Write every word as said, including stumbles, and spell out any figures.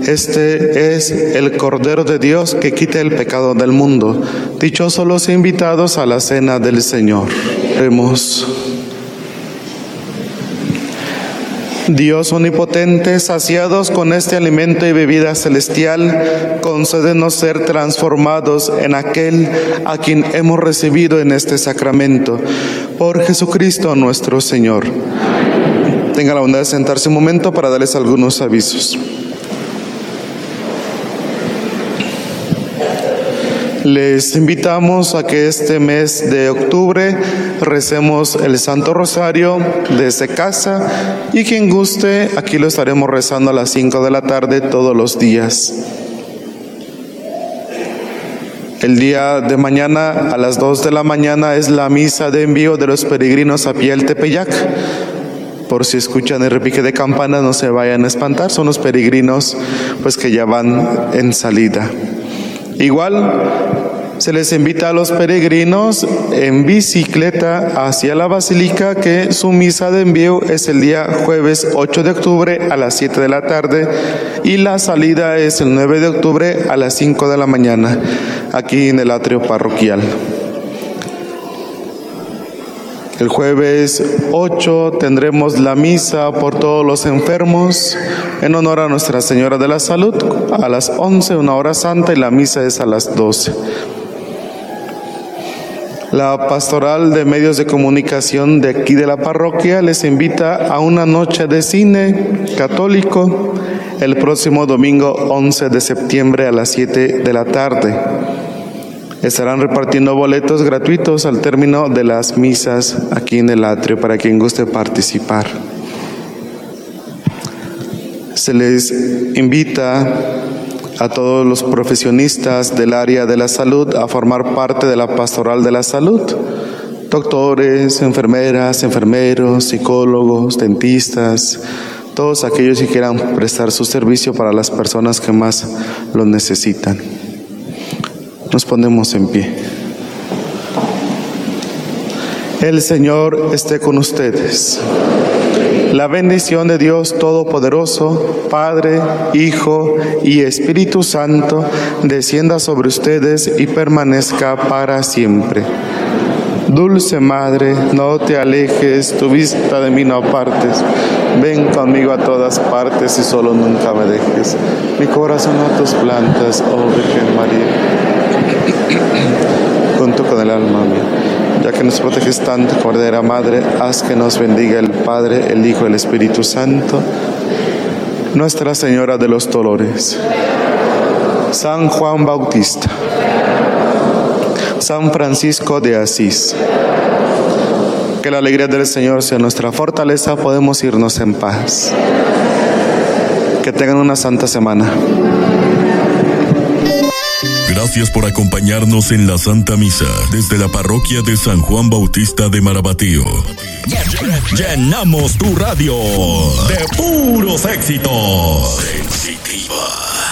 este es el Cordero de Dios que quita el pecado del mundo. Dichosos los invitados a la cena del Señor. Oremos. Dios omnipotente, saciados con este alimento y bebida celestial, concédenos ser transformados en aquel a quien hemos recibido en este sacramento. Por Jesucristo nuestro Señor. Tenga la bondad de sentarse un momento para darles algunos avisos. Les invitamos a que este mes de octubre recemos el Santo Rosario desde casa, y quien guste, aquí lo estaremos rezando a las cinco de la tarde todos los días. El día de mañana a las dos de la mañana es la misa de envío de los peregrinos a pie al Tepeyac. Por si escuchan el repique de campanas, no se vayan a espantar, son los peregrinos pues que ya van en salida. Igual se les invita a los peregrinos en bicicleta hacia la Basílica, que su misa de envío es el día jueves ocho de octubre a las siete de la tarde y la salida es el nueve de octubre a las cinco de la mañana, aquí en el atrio parroquial. El jueves ocho tendremos la misa por todos los enfermos en honor a Nuestra Señora de la Salud a las once, una hora santa, y la misa es a las doce. La pastoral de medios de comunicación de aquí de la parroquia les invita a una noche de cine católico el próximo domingo once de septiembre a las siete de la tarde. Estarán repartiendo boletos gratuitos al término de las misas aquí en el atrio para quien guste participar. Se les invita a todos los profesionistas del área de la salud a formar parte de la pastoral de la salud. Doctores, enfermeras, enfermeros, psicólogos, dentistas, todos aquellos que quieran prestar su servicio para las personas que más lo necesitan. Nos ponemos en pie. El Señor esté con ustedes. La bendición de Dios Todopoderoso, Padre, Hijo y Espíritu Santo, descienda sobre ustedes y permanezca para siempre. Dulce Madre, no te alejes, tu vista de mí no apartes. Ven conmigo a todas partes y solo nunca me dejes. Mi corazón a tus plantas, oh Virgen María. Junto con el alma mía, ya que nos proteges tanto, Cordera Madre, haz que nos bendiga el Padre, el Hijo y el Espíritu Santo. Nuestra Señora de los Dolores, San Juan Bautista, San Francisco de Asís. Que la alegría del Señor sea nuestra fortaleza, podemos irnos en paz. Que tengan una santa semana. Gracias por acompañarnos en la Santa Misa desde la parroquia de San Juan Bautista de Marabatío. Llenamos tu radio de puros éxitos.